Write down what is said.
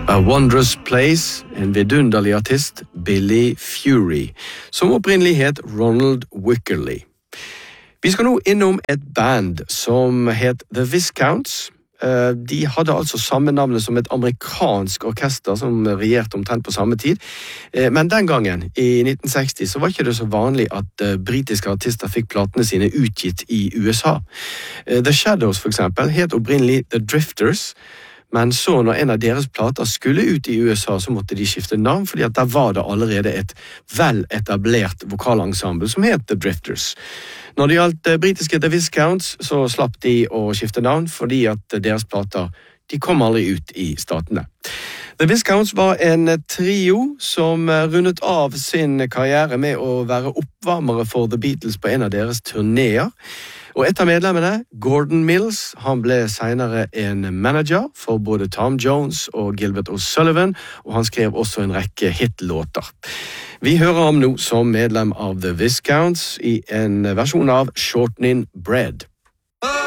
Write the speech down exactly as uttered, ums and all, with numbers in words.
A Wondrous Place, en vidunderlig artist, Billy Fury, som opprinnelig het Ronald Wickerly. Vi skal nå innom et band som het The Viscounts. De hadde altså samme navnet som et amerikansk orkester som regjerte omtrent på samme tid. Men den gangen, i nitten seksti, så var ikke det så vanlig at britiske artister fikk platene sine utgitt i U S A. The Shadows, for eksempel, het opprinnelig The Drifters, men så når en av deres plater skulle ut i U S A, så måtte de skifte navn, fordi at der var det allerede et vel etablert vokalensemble som het The Drifters. Når det gjaldt britiske The Viscounts, så slapp de å skifte navn, fordi at deres plater, de kom aldri ut i statene. The Viscounts var en trio som rundet av sin karriere med å være oppvarmere for The Beatles på en av deres turnéer. Og et av medlemmene, Gordon Mills, han ble senere en manager for både Tom Jones og Gilbert O'Sullivan, og han skrev også en rekke hitlåter. Vi hører ham nå som medlem av The Viscounts i en versjon av Shortening Bread.